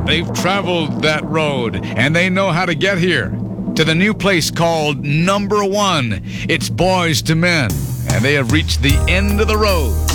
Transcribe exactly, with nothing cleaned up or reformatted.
They've traveled that road, and they know how to get here. To the new place called Number One. It's Boys to Men, and they have reached the end of the road.